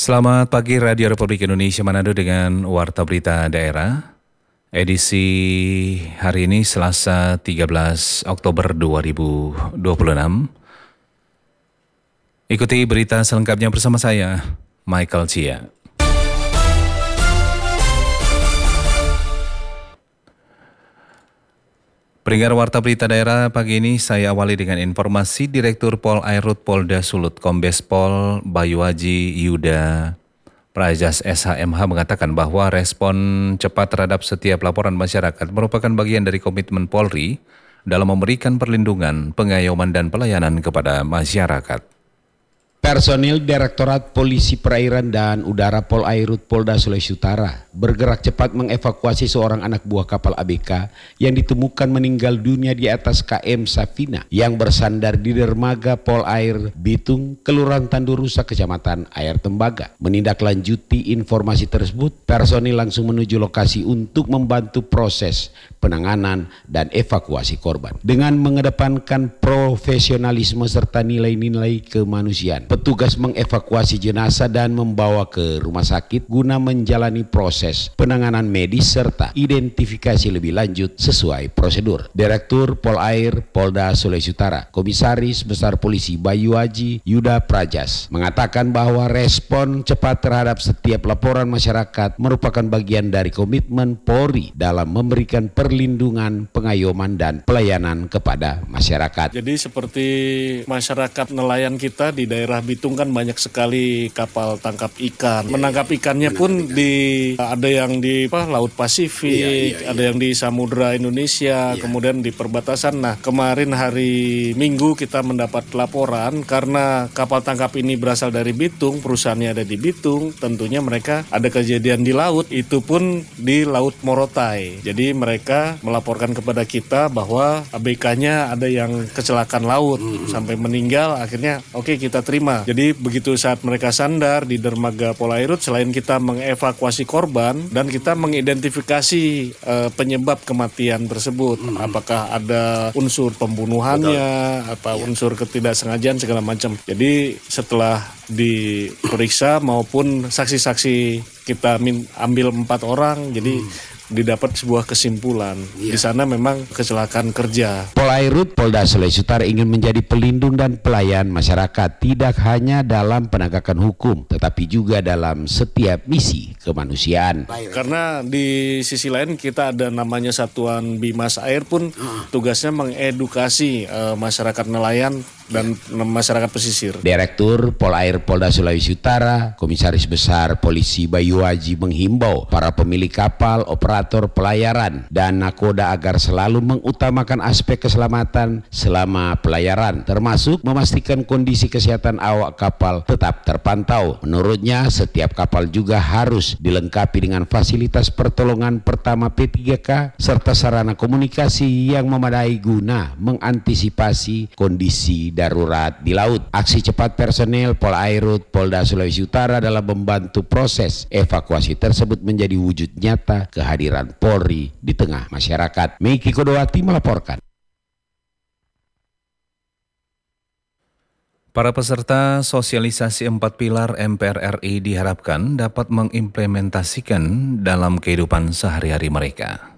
Selamat pagi Radio Republik Indonesia Manado dengan Warta Berita Daerah. Edisi hari ini Selasa 13 Oktober 2026. Ikuti berita selengkapnya bersama saya, Michael Chia. Pendengar Warta Berita Daerah pagi ini saya awali dengan informasi Direktur Pol Airut Polda Sulut Kombes Pol Bayuaji Yuda Prajas SHMH mengatakan bahwa respon cepat terhadap setiap laporan masyarakat merupakan bagian dari komitmen Polri dalam memberikan perlindungan, pengayoman dan pelayanan kepada masyarakat. Personil Direktorat Polisi Perairan dan Udara Pol Airut Polda Sulawesi Utara bergerak cepat mengevakuasi seorang anak buah kapal ABK yang ditemukan meninggal dunia di atas KM Safina yang bersandar di dermaga Pol Air Bitung, Kelurahan Tandurusa, Kecamatan Air Tembaga. Menindaklanjuti informasi tersebut, personil langsung menuju lokasi untuk membantu proses penanganan dan evakuasi korban. Dengan mengedepankan profesionalisme serta nilai-nilai kemanusiaan, petugas mengevakuasi jenazah dan membawa ke rumah sakit guna menjalani proses penanganan medis serta identifikasi lebih lanjut sesuai prosedur. Direktur Pol Air Polda Sulawesi Utara, Komisaris Besar Polisi Bayuaji Yuda Prajas mengatakan bahwa respon cepat terhadap setiap laporan masyarakat merupakan bagian dari komitmen Polri dalam memberikan perlindungan, pengayoman dan pelayanan kepada masyarakat. Jadi seperti masyarakat nelayan kita di daerah Bitung kan banyak sekali kapal tangkap ikan. Menangkap ikannya pun ada yang di Laut Pasifik, ada yang di Samudra Indonesia, kemudian di perbatasan. Nah, kemarin hari Minggu kita mendapat laporan karena kapal tangkap ini berasal dari Bitung, perusahaannya ada di Bitung, tentunya mereka ada kejadian di laut, itu pun di Laut Morotai. Jadi mereka melaporkan kepada kita bahwa ABK-nya ada yang kecelakaan laut sampai meninggal, akhirnya oke, kita terima. Jadi begitu saat mereka sandar di dermaga Pol Airut, selain kita mengevakuasi korban dan kita mengidentifikasi penyebab kematian tersebut, apakah ada unsur pembunuhannya, apa unsur ketidaksengajaan segala macam. Jadi setelah diperiksa maupun saksi-saksi kita ambil 4 orang, jadi didapat sebuah kesimpulan. Di sana memang kecelakaan kerja. Pol Airut Polda Sulawesi Utara ingin menjadi pelindung dan pelayan masyarakat tidak hanya dalam penegakan hukum tetapi juga dalam setiap misi kemanusiaan. Karena di sisi lain kita ada namanya Satuan Bimas Air pun tugasnya mengedukasi masyarakat nelayan dan masyarakat pesisir. Direktur Pol Air Polda Sulawesi Utara, Komisaris Besar Polisi Bayuaji menghimbau para pemilik kapal, operator pelayaran dan nakoda agar selalu mengutamakan aspek keselamatan selama pelayaran, termasuk memastikan kondisi kesehatan awak kapal tetap terpantau. Menurutnya, setiap kapal juga harus dilengkapi dengan fasilitas pertolongan pertama P3K serta sarana komunikasi yang memadai guna mengantisipasi kondisi darurat di laut. Aksi cepat personel Pol Airut Polda Sulawesi Utara dalam membantu proses evakuasi tersebut menjadi wujud nyata kehadiran Polri di tengah masyarakat. Meiki Kodowati melaporkan. Para peserta sosialisasi 4 pilar MPR RI diharapkan dapat mengimplementasikan dalam kehidupan sehari-hari mereka.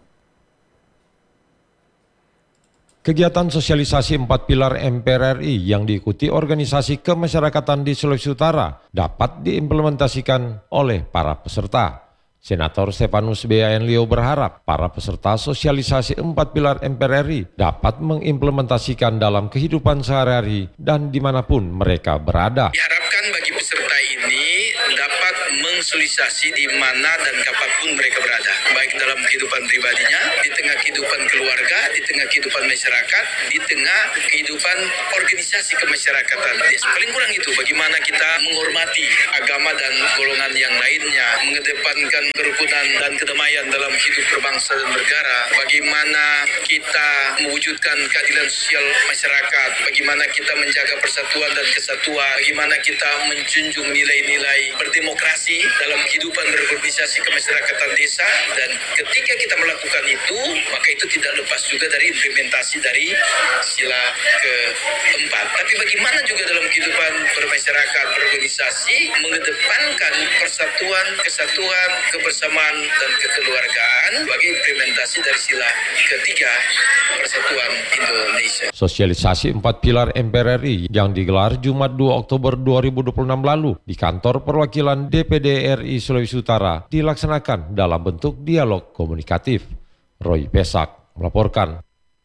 Kegiatan sosialisasi 4 pilar MPR RI yang diikuti organisasi kemasyarakatan di Sulawesi Utara dapat diimplementasikan oleh para peserta. Senator Stefanus B.A.N. Leo berharap para peserta sosialisasi 4 pilar MPR RI dapat mengimplementasikan dalam kehidupan sehari-hari dan dimanapun mereka berada. Diharapkan bagi peserta ini dapat mensosialisasi di mana dan kapanpun mereka berada, baik dalam kehidupan pribadinya, di tengah kehidupan keluarga, di tengah kehidupan masyarakat, di tengah kehidupan organisasi kemasyarakatan. Paling kurang itu, bagaimana kita menghormati agama dan golongan yang lainnya, mengedepankan kerukunan dan kedamaian dalam hidup berbangsa dan negara, bagaimana kita mewujudkan keadilan sosial masyarakat, bagaimana kita menjaga persatuan dan kesatuan, bagaimana kita menjunjung nilai-nilai berdemokrasi dalam kehidupan berorganisasi kemasyarakatan desa, dan ketika kita melakukan itu, maka itu tidak lepas juga dari implementasi dari sila keempat. Tapi bagaimana juga dalam kehidupan bermasyarakat berorganisasi mengedepankan persatuan, kesatuan, kebersamaan dan kekeluargaan bagi implementasi dari sila ketiga Persatuan Indonesia. Sosialisasi 4 pilar MPR RI yang digelar Jumat 2 Oktober 2026 lalu di kantor perwakilan DPD RI Sulawesi Utara dilaksanakan dalam bentuk dialog komunikatif. Roy Pesak melaporkan.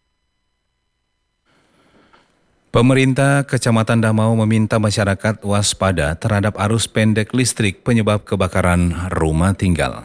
Pemerintah Kecamatan Damau meminta masyarakat waspada terhadap arus pendek listrik penyebab kebakaran rumah tinggal.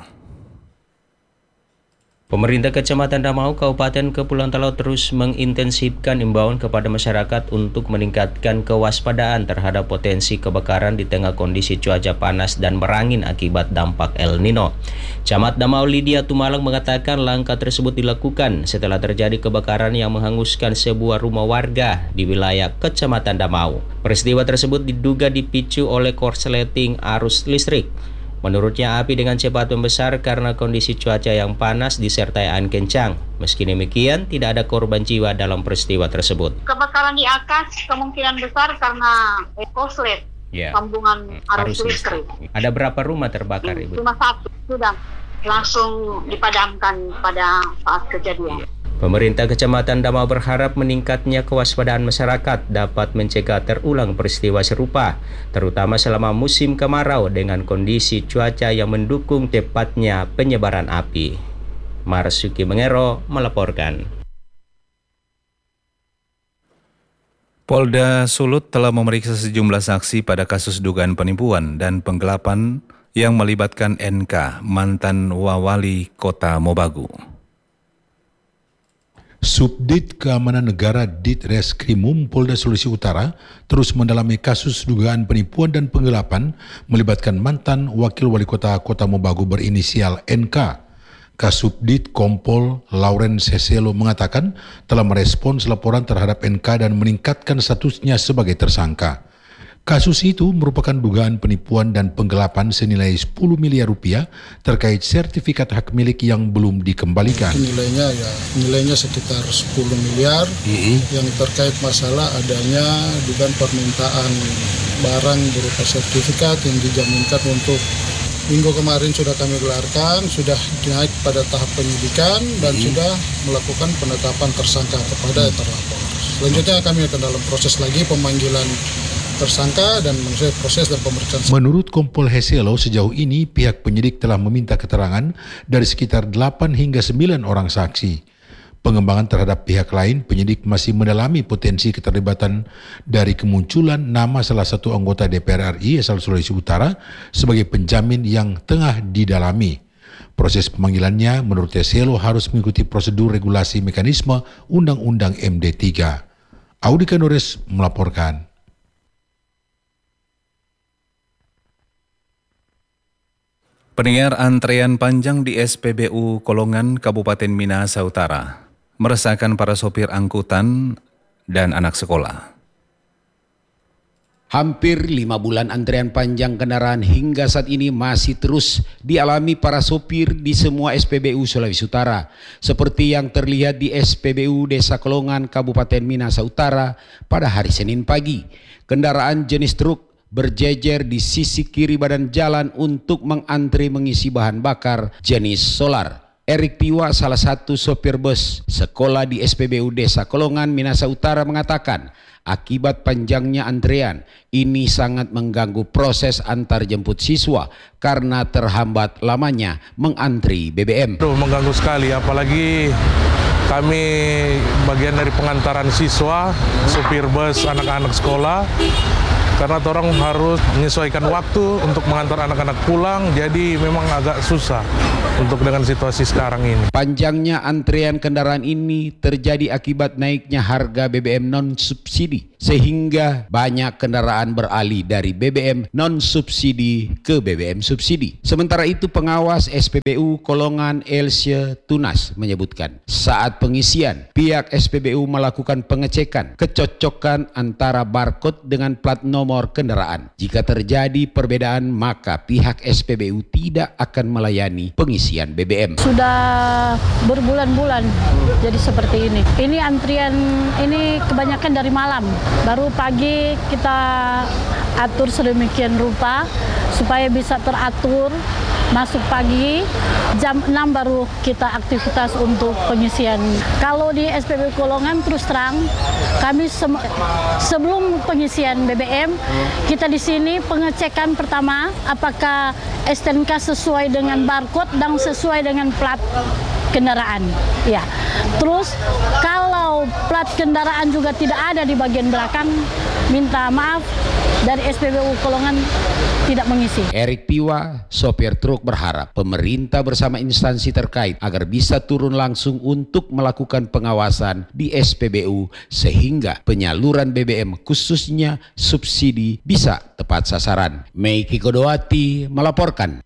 Pemerintah Kecamatan Damau, Kabupaten Kepulauan Talaut terus mengintensifkan imbauan kepada masyarakat untuk meningkatkan kewaspadaan terhadap potensi kebakaran di tengah kondisi cuaca panas dan merangin akibat dampak El Nino. Camat Damau Lydia Tumalang mengatakan langkah tersebut dilakukan setelah terjadi kebakaran yang menghanguskan sebuah rumah warga di wilayah Kecamatan Damau. Peristiwa tersebut diduga dipicu oleh korsleting arus listrik. Menurutnya api dengan cepat membesar karena kondisi cuaca yang panas disertai angin kencang. Meski demikian, tidak ada korban jiwa dalam peristiwa tersebut. Kebakaran di akas kemungkinan besar karena korslet, sambungan arus listrik. Ada berapa rumah terbakar, Ibu? Cuma satu, sudah langsung dipadamkan pada saat kejadian. Pemerintah Kecamatan Damau berharap meningkatnya kewaspadaan masyarakat dapat mencegah terulang peristiwa serupa, terutama selama musim kemarau dengan kondisi cuaca yang mendukung tepatnya penyebaran api. Marsuki Mengero melaporkan. Polda Sulut telah memeriksa sejumlah saksi pada kasus dugaan penipuan dan penggelapan yang melibatkan NK, mantan Wawali Kota Mobagu. Subdit Keamanan Negara Ditreskrimum Polda Sulawesi Utara terus mendalami kasus dugaan penipuan dan penggelapan melibatkan mantan Wakil Wali Kota Mobagu berinisial NK. Kasubdit Kompol Lawrence Heselo mengatakan telah merespons laporan terhadap NK dan meningkatkan statusnya sebagai tersangka. Kasus itu merupakan dugaan penipuan dan penggelapan senilai 10 miliar rupiah terkait sertifikat hak milik yang belum dikembalikan. Nilainya sekitar 10 miliar yang terkait masalah adanya dugaan permintaan barang berupa sertifikat yang dijaminkan untuk minggu kemarin sudah kami gelarkan, sudah naik pada tahap penyidikan dan sudah melakukan penetapan tersangka kepada terlapor. Selanjutnya kami akan dalam proses lagi pemanggilan tersangka dan proses dan pemeriksaan. Menurut Kompol Heselo, sejauh ini pihak penyidik telah meminta keterangan dari sekitar 8 hingga 9 orang saksi. Pengembangan terhadap pihak lain, penyidik masih mendalami potensi keterlibatan dari kemunculan nama salah satu anggota DPR RI asal Sulawesi Utara sebagai penjamin yang tengah didalami. Proses pemanggilannya menurut Heselo harus mengikuti prosedur regulasi mekanisme Undang-Undang MD3. Audi Kanores melaporkan. Pendengar, antrean panjang di SPBU Kolongan Kabupaten Minahasa Utara meresahkan para sopir angkutan dan anak sekolah. Hampir 5 bulan antrean panjang kendaraan hingga saat ini masih terus dialami para sopir di semua SPBU Sulawesi Utara. Seperti yang terlihat di SPBU Desa Kolongan Kabupaten Minahasa Utara pada hari Senin pagi. Kendaraan jenis truk berjejer di sisi kiri badan jalan untuk mengantri mengisi bahan bakar jenis solar. Erik Tiwa, salah satu sopir bus sekolah di SPBU Desa Kolongan, Minahasa Utara mengatakan akibat panjangnya antrean ini sangat mengganggu proses antar jemput siswa karena terhambat lamanya mengantri BBM. Mengganggu sekali, apalagi kami bagian dari pengantaran siswa, supir bus anak-anak sekolah. Karena orang harus menyesuaikan waktu untuk mengantar anak-anak pulang, jadi memang agak susah untuk dengan situasi sekarang ini. Panjangnya antrean kendaraan ini terjadi akibat naiknya harga BBM non-subsidi sehingga banyak kendaraan beralih dari BBM non-subsidi ke BBM subsidi. Sementara itu pengawas SPBU Kolongan Elsye Tunas menyebutkan saat pengisian pihak SPBU melakukan pengecekan kecocokan antara barcode dengan plat nomor kendaraan. Jika terjadi perbedaan maka pihak SPBU tidak akan melayani pengisian BBM. Sudah berbulan-bulan jadi seperti ini. Ini antrian ini kebanyakan dari malam. Baru pagi kita atur sedemikian rupa supaya bisa teratur. Masuk pagi, jam 6 baru kita aktivitas untuk pengisian. Kalau di SPBU Kolongan terus terang, kami sebelum pengisian BBM, kita di sini pengecekan pertama apakah STNK sesuai dengan barcode dan sesuai dengan plat kendaraan. Ya. Terus kalau plat kendaraan juga tidak ada di bagian belakang, minta maaf dari SPBU Kolongan tidak mengisi. Erik Piwa, sopir truk berharap pemerintah bersama instansi terkait agar bisa turun langsung untuk melakukan pengawasan di SPBU sehingga penyaluran BBM khususnya subsidi bisa tepat sasaran. Meiki Kodowati melaporkan.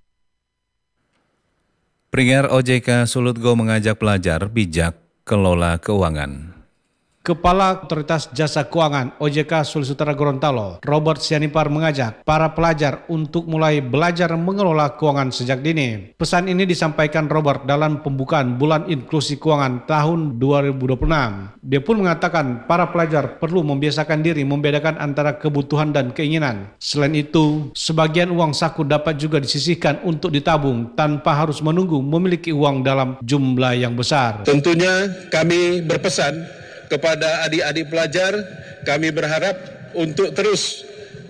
Pendengar, OJK Sulut Go mengajak pelajar bijak kelola keuangan. Kepala Otoritas Jasa Keuangan OJK Sulawesi Utara Gorontalo, Robert Sianipar mengajak para pelajar untuk mulai belajar mengelola keuangan sejak dini. Pesan ini disampaikan Robert dalam pembukaan Bulan Inklusi Keuangan tahun 2026. Dia pun mengatakan para pelajar perlu membiasakan diri membedakan antara kebutuhan dan keinginan. Selain itu, sebagian uang saku dapat juga disisihkan untuk ditabung tanpa harus menunggu memiliki uang dalam jumlah yang besar. Tentunya kami berpesan kepada adik-adik pelajar, kami berharap untuk terus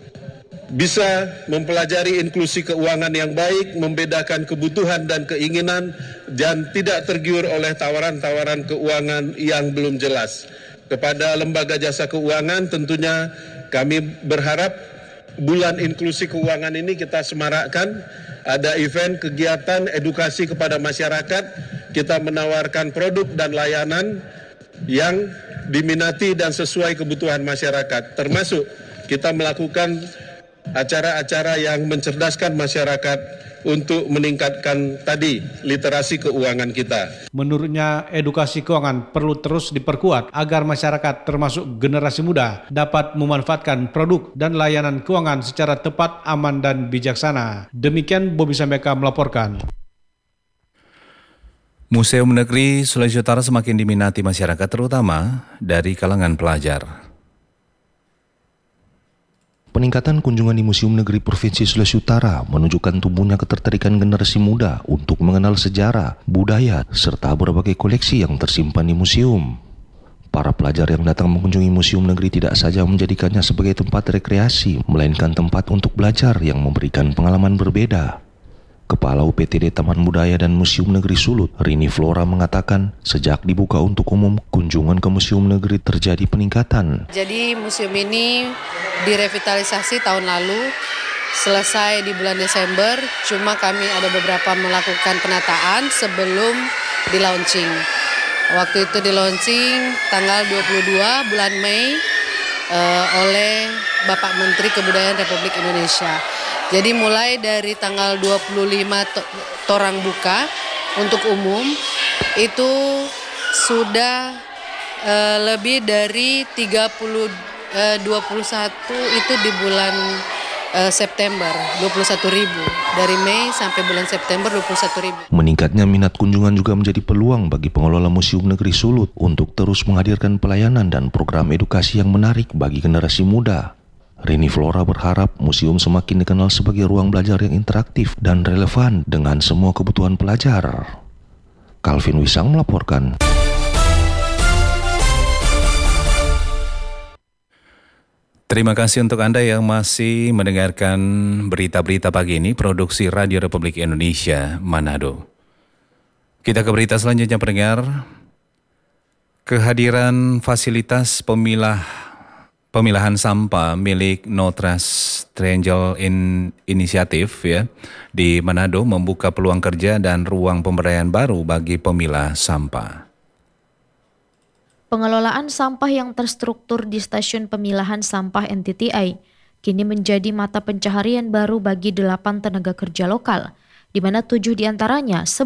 bisa mempelajari inklusi keuangan yang baik, membedakan kebutuhan dan keinginan, dan tidak tergiur oleh tawaran-tawaran keuangan yang belum jelas. Kepada Lembaga Jasa Keuangan tentunya kami berharap Bulan Inklusi Keuangan ini kita semarakkan, ada event, kegiatan, edukasi kepada masyarakat, kita menawarkan produk dan layanan yang diminati dan sesuai kebutuhan masyarakat, termasuk kita melakukan acara-acara yang mencerdaskan masyarakat untuk meningkatkan tadi literasi keuangan kita. Menurutnya, edukasi keuangan perlu terus diperkuat agar masyarakat termasuk generasi muda dapat memanfaatkan produk dan layanan keuangan secara tepat, aman, dan bijaksana. Demikian Bobi Sambeka melaporkan. Museum Negeri Sulawesi Utara semakin diminati masyarakat terutama dari kalangan pelajar. Peningkatan kunjungan di Museum Negeri Provinsi Sulawesi Utara menunjukkan tumbuhnya ketertarikan generasi muda untuk mengenal sejarah, budaya, serta berbagai koleksi yang tersimpan di museum. Para pelajar yang datang mengunjungi Museum Negeri tidak saja menjadikannya sebagai tempat rekreasi, melainkan tempat untuk belajar yang memberikan pengalaman berbeda. Kepala UPTD Taman Budaya dan Museum Negeri Sulut, Rini Flora mengatakan sejak dibuka untuk umum, kunjungan ke Museum Negeri terjadi peningkatan. Jadi museum ini direvitalisasi tahun lalu, selesai di bulan Desember, cuma kami ada beberapa melakukan penataan sebelum di-launching. Waktu itu di-launching tanggal 22 bulan Mei oleh Bapak Menteri Kebudayaan Republik Indonesia. Jadi mulai dari tanggal 25 torang buka untuk umum itu sudah lebih dari 21 itu di bulan September 21.000, dari Mei sampai bulan September 21.000. Meningkatnya minat kunjungan juga menjadi peluang bagi pengelola Museum Negeri Sulut untuk terus menghadirkan pelayanan dan program edukasi yang menarik bagi generasi muda. Rini Flora berharap museum semakin dikenal sebagai ruang belajar yang interaktif dan relevan dengan semua kebutuhan pelajar. Calvin Wisang melaporkan. Terima kasih untuk Anda yang masih mendengarkan berita-berita pagi ini, produksi Radio Republik Indonesia, Manado. Kita ke berita selanjutnya, pendengar. Kehadiran fasilitas pemilahan sampah milik No Trash Triangle Initiative ya di Manado membuka peluang kerja dan ruang pemberdayaan baru bagi pemilah sampah. Pengelolaan sampah yang terstruktur di stasiun pemilahan sampah NTTI kini menjadi mata pencaharian baru bagi 8 tenaga kerja lokal, di mana 7 diantaranya